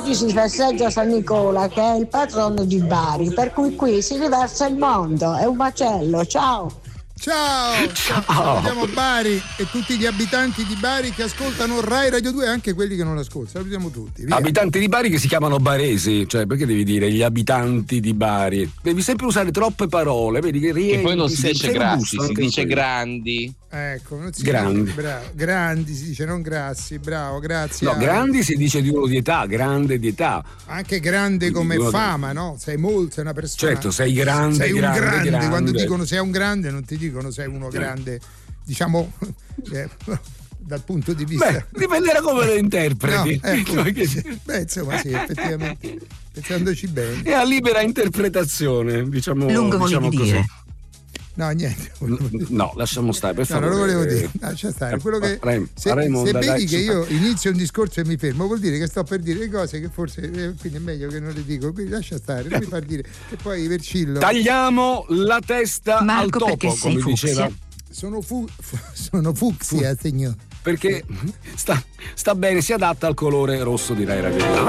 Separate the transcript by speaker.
Speaker 1: oggi si festeggia San Nicola, che è il patrono di Bari, per cui qui si riversa il mondo, è un macello. Ciao.
Speaker 2: Ciao. Salutiamo Bari e tutti gli abitanti di Bari che ascoltano Rai Radio 2 e anche quelli che non l'ascoltano. Salutiamo tutti. Via.
Speaker 3: Abitanti di Bari che si chiamano baresi, cioè perché devi dire gli abitanti di Bari? Devi sempre usare troppe parole, vedi che rientri.
Speaker 4: E poi non si dice grassi, si dice
Speaker 3: quello.
Speaker 4: grandi.
Speaker 2: Ecco, non si
Speaker 3: Grandi.
Speaker 2: dice, bravo. Grandi si dice, non grassi, bravo, grazie.
Speaker 3: No, grandi si dice di uno di età, grande di età.
Speaker 2: Anche grande come fama, no? Sei una persona.
Speaker 3: Certo, sei grande,
Speaker 2: sei un grande.
Speaker 3: grande.
Speaker 2: Quando dicono sei un grande, non ti dicono sei uno grande, diciamo, dal punto di vista.
Speaker 3: Beh, dipende da come lo interpreti.
Speaker 2: No, ecco, beh, insomma, sì, effettivamente, pensandoci bene.
Speaker 3: È a libera interpretazione, diciamo.
Speaker 5: Lungo
Speaker 3: diciamo
Speaker 5: volevi dire.
Speaker 2: No, niente.
Speaker 3: No, lasciamo stare, per favore.
Speaker 2: No, non lo volevo dire. Lascia stare. Quello che se vedi che io inizio un discorso e mi fermo, vuol dire che sto per dire cose che forse quindi è meglio che non le dico. Quindi lascia stare, non mi far dire. E poi Vercillo.
Speaker 3: Tagliamo la testa
Speaker 5: Marco,
Speaker 3: al topo, come diceva.
Speaker 2: Sono fucsia, signor.
Speaker 3: Perché sta bene, si adatta al colore rosso di Rai Radio.